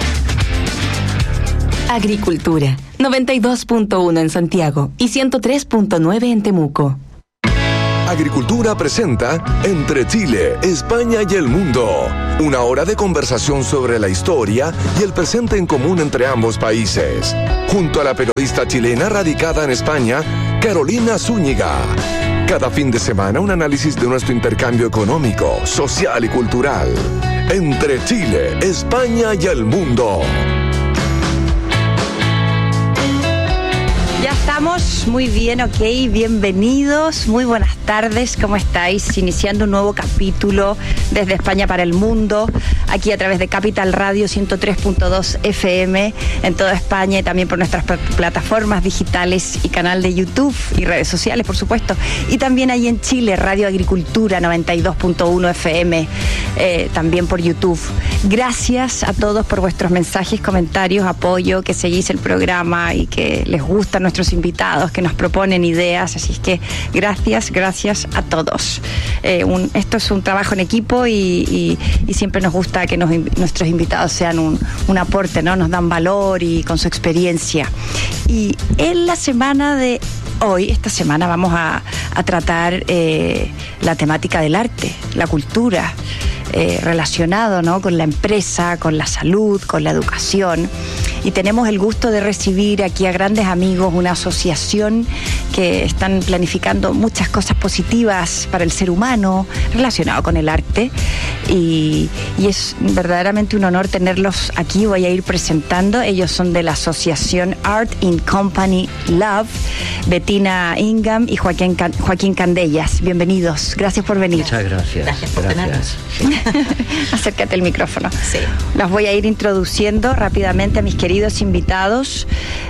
Agricultura, 92.1 en Santiago y 103.9 en Temuco. Agricultura presenta Entre Chile, España y el Mundo. Una hora de conversación sobre la historia y el presente en común entre ambos países. Junto a la periodista chilena radicada en España, Carolina Zúñiga. Cada fin de semana un análisis de nuestro intercambio económico, social y cultural. Entre Chile, España y el Mundo. Ya estamos muy bien, ok, bienvenidos, muy buenas tardes, ¿cómo estáis? Iniciando un nuevo capítulo desde España para el mundo, aquí a través de Capital Radio 103.2 FM en toda España y también por nuestras plataformas digitales y canal de YouTube y redes sociales, por supuesto. Y también ahí en Chile, Radio Agricultura 92.1 FM, también por YouTube. Gracias a todos por vuestros mensajes, comentarios, apoyo, que seguís el programa y que les gustan nuestros invitados, que nos proponen ideas, así es que gracias a todos. Esto es un trabajo en equipo y siempre nos gusta que nuestros invitados sean un aporte, ¿no? Nos dan valor y con su experiencia. Y en la semana de hoy, esta semana, vamos a tratar la temática del arte, la cultura, relacionado, ¿no?, con la empresa, con la salud, con la educación. Y tenemos el gusto de recibir aquí a grandes amigos, una asociación que están planificando muchas cosas positivas para el ser humano relacionado con el arte. Y es verdaderamente un honor tenerlos aquí. Voy a ir presentando. Ellos son de la asociación Art in Company Love, Bettina Ingham y Joaquín Candellas. Bienvenidos. Gracias por venir. Muchas gracias. Gracias por tenernos. Acércate al micrófono. Sí. Los voy a ir introduciendo rápidamente a mis queridos invitados.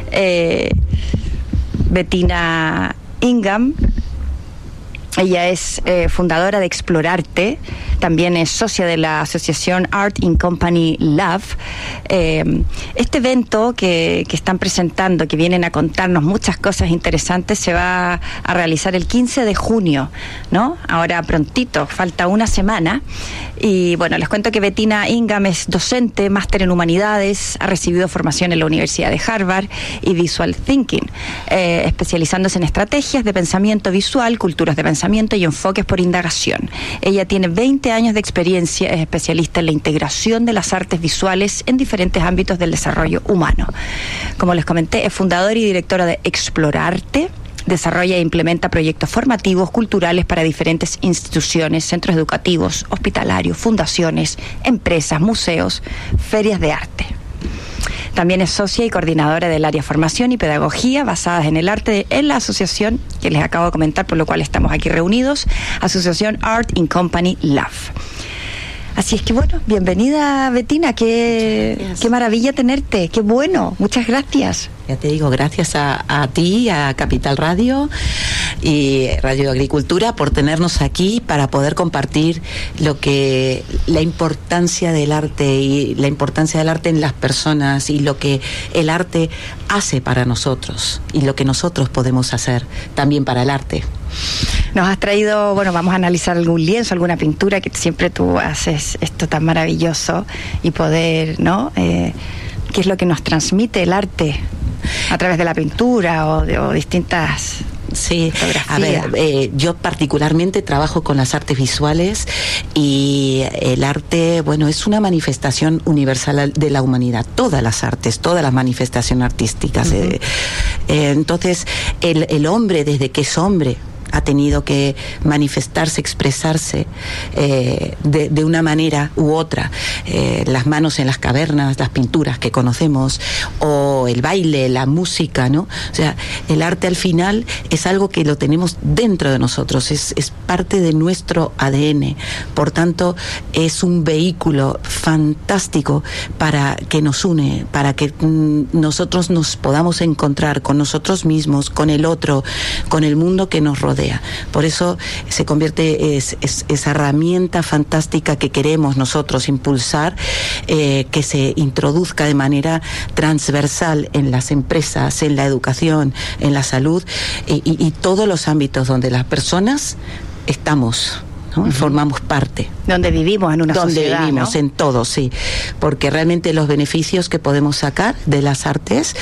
Bettina Ingham, ella es fundadora de Explorarte, también es socia de la asociación Art in Company Love. Este evento que están presentando, que vienen a contarnos muchas cosas interesantes, se va a realizar el 15 de junio, ¿no? Ahora prontito, falta una semana. Y bueno, les cuento que Bettina Ingham es docente, máster en humanidades, ha recibido formación en la Universidad de Harvard y Visual Thinking, especializándose en estrategias de pensamiento visual, culturas de pensamiento y enfoques por indagación. Ella tiene 20 años de experiencia, es especialista en la integración de las artes visuales en diferentes ámbitos del desarrollo humano. Como les comenté, es fundadora y directora de Explorarte. Desarrolla e implementa proyectos formativos, culturales para diferentes instituciones, centros educativos, hospitalarios, fundaciones, empresas, museos, ferias de arte. También es socia y coordinadora del área Formación y Pedagogía basadas en el arte en la asociación que les acabo de comentar, por lo cual estamos aquí reunidos, Asociación Art in Company Love. Así es que bueno, bienvenida Bettina, qué maravilla tenerte, qué bueno, muchas gracias. Ya te digo, gracias a ti, a Capital Radio y Radio Agricultura por tenernos aquí para poder compartir la importancia del arte y la importancia del arte en las personas y lo que el arte hace para nosotros y lo que nosotros podemos hacer también para el arte. Nos has traído, bueno, vamos a analizar algún lienzo, alguna pintura, que siempre tú haces esto tan maravilloso y poder, ¿no? ¿Qué es lo que nos transmite el arte a través de la pintura o distintas... Sí, a ver, yo particularmente trabajo con las artes visuales y el arte, bueno, es una manifestación universal de la humanidad, todas las artes, todas las manifestaciones artísticas. Uh-huh. Entonces, el hombre, desde que es hombre, ha tenido que manifestarse, expresarse de una manera u otra. Las manos en las cavernas, las pinturas que conocemos, o el baile, la música, ¿no? O sea, el arte al final es algo que lo tenemos dentro de nosotros, es parte de nuestro ADN. Por tanto, es un vehículo fantástico para que nos une, para que nosotros nos podamos encontrar con nosotros mismos, con el otro, con el mundo que nos rodea. Por eso se convierte esa herramienta fantástica que queremos nosotros impulsar, que se introduzca de manera transversal en las empresas, en la educación, en la salud y todos los ámbitos donde las personas estamos, ¿no? Formamos parte. Donde vivimos en una sociedad, donde vivimos, ¿no? En todo, sí. Porque realmente los beneficios que podemos sacar de las artes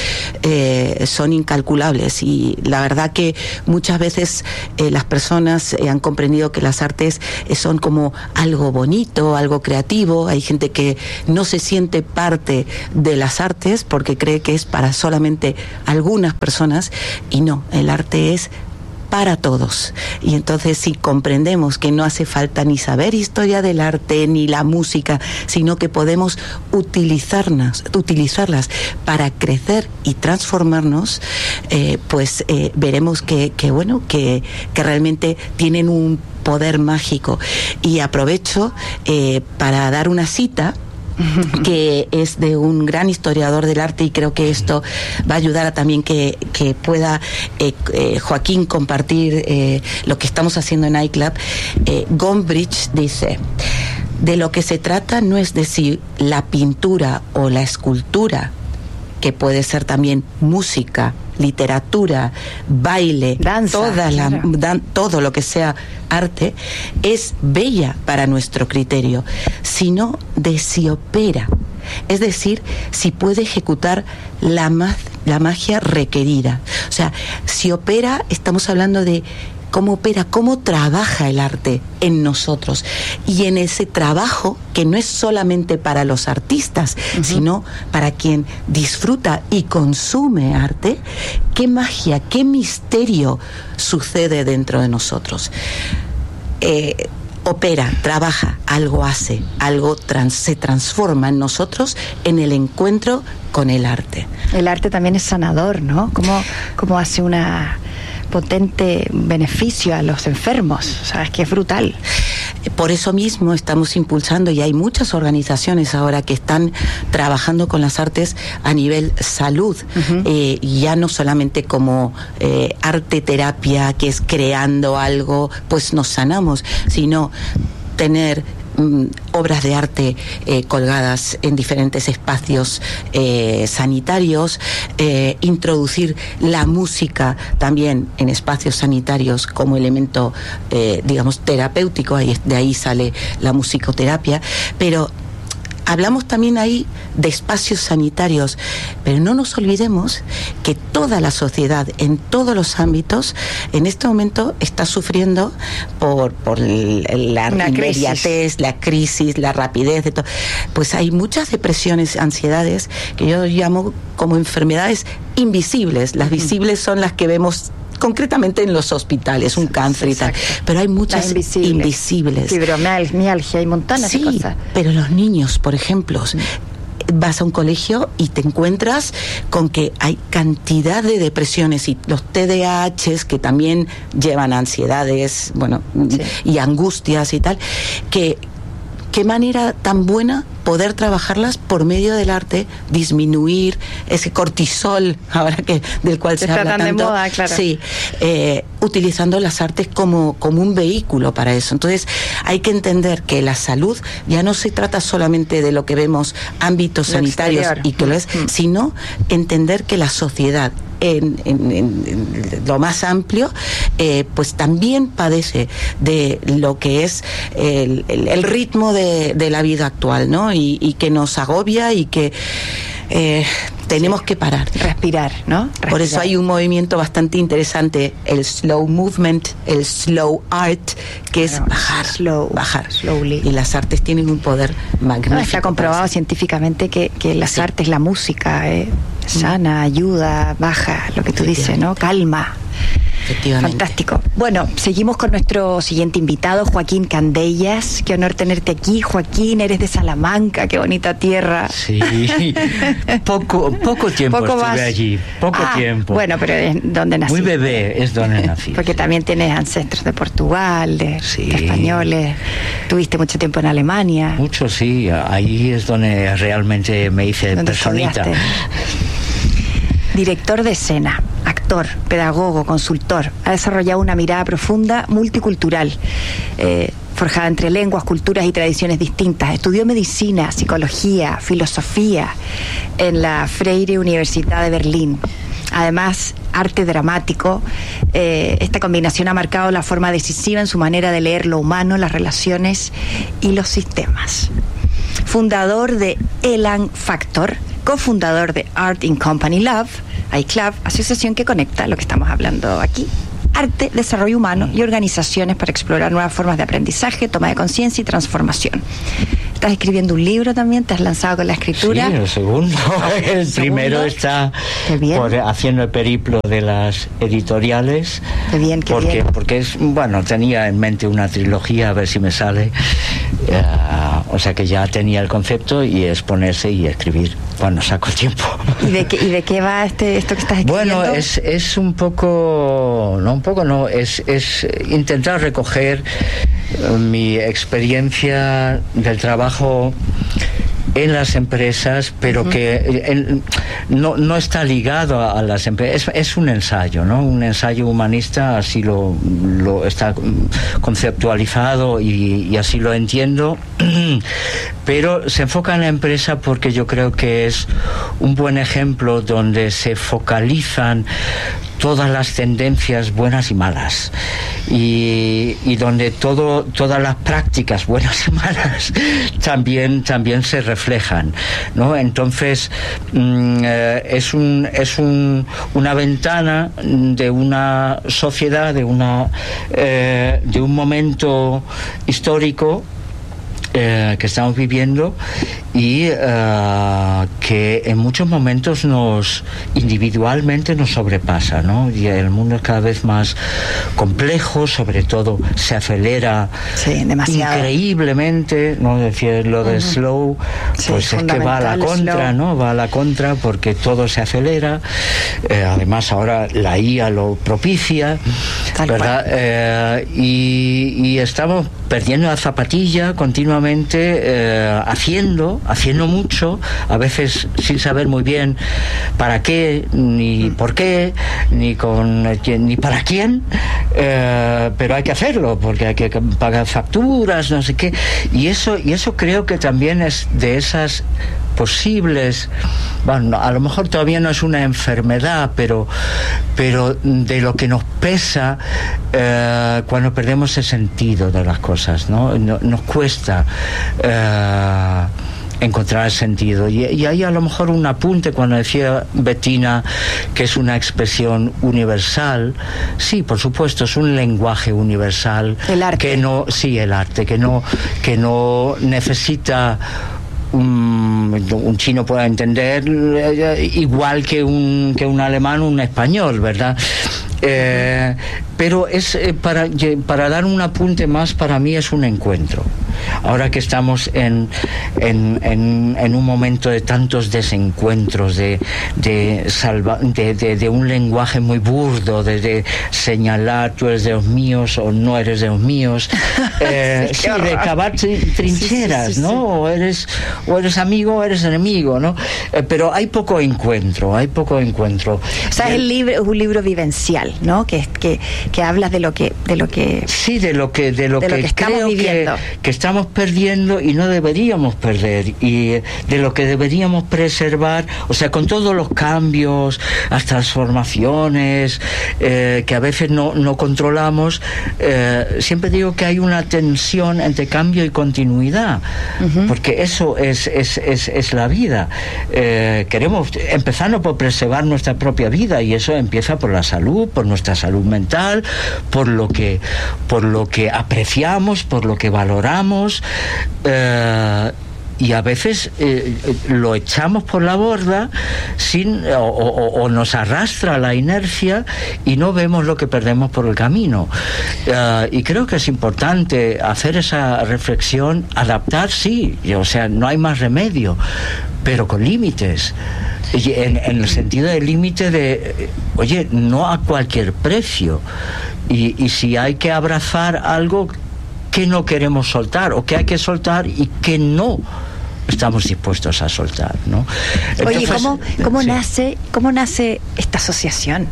son incalculables. Y la verdad que muchas veces las personas han comprendido que las artes son como algo bonito, algo creativo. Hay gente que no se siente parte de las artes porque cree que es para solamente algunas personas. Y no, el arte es para todos. Y entonces si comprendemos que no hace falta ni saber historia del arte ni la música, sino que podemos utilizarlas para crecer y transformarnos, pues veremos que realmente tienen un poder mágico. Y aprovecho para dar una cita que es de un gran historiador del arte, y creo que esto va a ayudar a también que pueda Joaquín compartir lo que estamos haciendo en iClub. Gombrich dice: de lo que se trata no es de si la pintura o la escultura, que puede ser también música, literatura, baile, danza, todo lo que sea arte, es bella para nuestro criterio, sino de si opera, es decir, si puede ejecutar la magia requerida. O sea, si opera, estamos hablando de cómo opera, cómo trabaja el arte en nosotros. Y en ese trabajo, que no es solamente para los artistas, sino para quien disfruta y consume arte, qué magia, qué misterio sucede dentro de nosotros. Opera, trabaja, algo hace, algo se transforma en nosotros en el encuentro con el arte. El arte también es sanador, ¿no? Cómo hace una potente beneficio a los enfermos, o sea, es que es brutal. Por eso mismo estamos impulsando, y hay muchas organizaciones ahora que están trabajando con las artes a nivel salud, ya no solamente como arte terapia, que es creando algo, pues nos sanamos, sino tener obras de arte colgadas en diferentes espacios sanitarios, introducir la música también en espacios sanitarios como elemento, digamos, terapéutico. De ahí sale la musicoterapia, pero hablamos también ahí de espacios sanitarios, pero no nos olvidemos que toda la sociedad, en todos los ámbitos, en este momento está sufriendo por la inmediatez, la crisis, la rapidez de todo. Pues hay muchas depresiones, ansiedades, que yo llamo como enfermedades invisibles. Las visibles son las que vemos concretamente en los hospitales, un cáncer y tal, pero hay muchas invisibles. Fibromialgia, hay montones de cosas. Pero los niños, por ejemplo, vas a un colegio y te encuentras con que hay cantidad de depresiones, y los TDAHs, que también llevan ansiedades, y angustias y tal, que qué manera tan buena poder trabajarlas por medio del arte, disminuir ese cortisol, ahora que del cual se habla tanto, de moda, claro. Sí, utilizando las artes como un vehículo para eso. Entonces hay que entender que la salud ya no se trata solamente de lo que vemos, ámbitos sanitarios y que lo es, sino entender que la sociedad en lo más amplio, pues también padece de lo que es el ritmo de la vida actual, ¿no? Y que nos agobia y que tenemos que parar. Respirar, ¿no? Por eso hay un movimiento bastante interesante, el slow movement, el slow art, que es bajar. Slowly. Y las artes tienen un poder magnífico. Está comprobado científicamente que las artes, la música, sana, ayuda, baja, lo que tú dices, ¿no? Calma. Efectivamente. Fantástico. Bueno, seguimos con nuestro siguiente invitado, Joaquín Candellas. Qué honor tenerte aquí. Joaquín, eres de Salamanca, qué bonita tierra. Sí, poco tiempo estuve allí, poco tiempo. Bueno, pero es donde nací. Muy bebé es donde nací. Porque también tienes ancestros de Portugal, de españoles. Tuviste mucho tiempo en Alemania. Mucho, sí. Ahí es donde realmente me hice personita. Director de escena, actor, pedagogo, consultor. Ha desarrollado una mirada profunda, multicultural, forjada entre lenguas, culturas y tradiciones distintas. Estudió medicina, psicología, filosofía en la Freie Universidad de Berlín. Además, arte dramático. Esta combinación ha marcado la forma decisiva en su manera de leer lo humano, las relaciones y los sistemas. Fundador de Elan Factor, cofundador de Art in Company Love, iClub, asociación que conecta lo que estamos hablando aquí: arte, desarrollo humano y organizaciones para explorar nuevas formas de aprendizaje, toma de conciencia y transformación. Estás escribiendo un libro también, te has lanzado con la escritura. Sí, el segundo. El primero está haciendo el periplo de las editoriales. Qué bien, qué bien. Porque es, bueno, tenía en mente una trilogía, a ver si me sale. O sea que ya tenía el concepto y es ponerse y escribir cuando saco el tiempo. ¿Y de qué va esto que estás escribiendo? Bueno, es un poco, es intentar recoger mi experiencia del trabajo en las empresas, pero que no está ligado a las empresas. Es un ensayo, ¿no? Un ensayo humanista, así lo está conceptualizado y así lo entiendo, pero se enfoca en la empresa porque yo creo que es un buen ejemplo donde se focalizan todas las tendencias buenas y malas y donde todas las prácticas buenas y malas también se reflejan, ¿no? Entonces es una ventana de una sociedad, de un momento histórico que estamos viviendo y que en muchos momentos individualmente nos sobrepasa, ¿no? Y el mundo es cada vez más complejo, sobre todo se acelera increíblemente, ¿no? Decir lo de slow, pues es que va a la contra, ¿no? Va a la contra porque todo se acelera. Además ahora la IA lo propicia, ¿verdad? Y estamos perdiendo la zapatilla continuamente, haciendo mucho, a veces sin saber muy bien para qué, ni por qué, ni para quién, pero hay que hacerlo porque hay que pagar facturas, no sé qué, y eso creo que también es de esas posibles, bueno, a lo mejor todavía no es una enfermedad, pero de lo que nos pesa cuando perdemos el sentido de las cosas, ¿no? Nos cuesta encontrar el sentido. Y hay a lo mejor un apunte cuando decía Bettina que es una expresión universal. Sí, por supuesto, es un lenguaje universal. El arte. El arte, que no necesita un chino pueda entender igual que un alemán, un español, ¿verdad? Pero es para dar un apunte más, para mí es un encuentro. Ahora que estamos en un momento de tantos desencuentros, de un lenguaje muy burdo, de señalar tú eres de los míos o no eres de los míos, de cavar trincheras, ¿no? O eres amigo o eres enemigo, ¿no? Pero hay poco encuentro. O sea, es un libro vivencial, ¿no? Que hablas de lo que sí, de lo que estamos viviendo, que estamos perdiendo y no deberíamos perder, y de lo que deberíamos preservar, o sea, con todos los cambios, las transformaciones que a veces no controlamos. Siempre digo que hay una tensión entre cambio y continuidad, porque eso es la vida. Queremos empezando por preservar nuestra propia vida, y eso empieza por la salud, por nuestra salud mental, por lo que apreciamos, por lo que valoramos, y a veces lo echamos por la borda o nos arrastra la inercia y no vemos lo que perdemos por el camino. Y creo que es importante hacer esa reflexión, adaptar, sí, o sea, no hay más remedio, pero con límites. En el sentido del límite de, oye, no a cualquier precio. Y si hay que abrazar algo que no queremos soltar, o que hay que soltar y que no estamos dispuestos a soltar, ¿no? Oye, Entonces, ¿cómo nace esta asociación?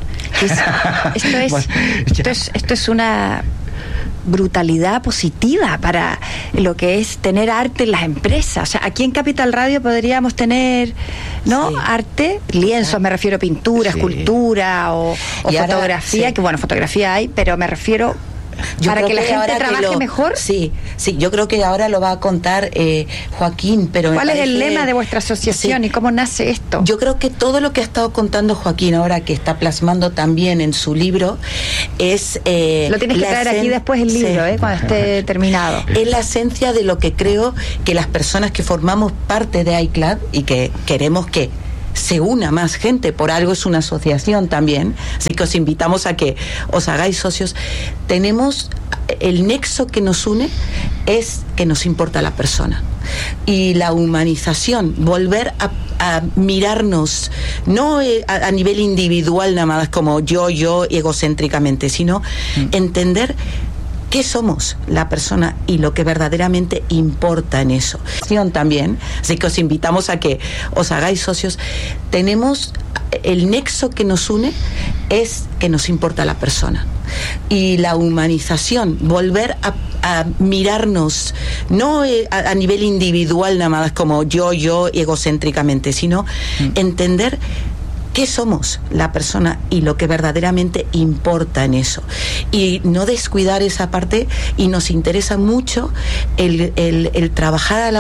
Esto es una brutalidad positiva para lo que es tener arte en las empresas. O sea, aquí en Capital Radio podríamos tener, ¿no? Sí. Arte, lienzos, me refiero a pintura, escultura o fotografía, ahora, que bueno, fotografía hay, pero me refiero para que la gente trabaje mejor. Sí, yo creo que ahora lo va a contar Joaquín, pero ¿cuál es el lema de vuestra asociación y cómo nace esto? Yo creo que todo lo que ha estado contando Joaquín ahora, que está plasmando también en su libro, es lo tienes que traer aquí después el libro, cuando esté terminado. Es la esencia de lo que creo que las personas que formamos parte de iClub y que queremos que se una más gente, por algo es una asociación también, así que os invitamos a que os hagáis socios. Tenemos el nexo que nos une, es que nos importa la persona y la humanización, volver a mirarnos no a nivel individual nada más como yo egocéntricamente, sino entender qué somos la persona y lo que verdaderamente importa en eso. También, así que os invitamos a que os hagáis socios. Tenemos el nexo que nos une, es que nos importa la persona y la humanización, volver a mirarnos no a nivel individual nada más como yo egocéntricamente, sino entender qué somos la persona y lo que verdaderamente importa en eso, y no descuidar esa parte. Y nos interesa mucho el trabajar a la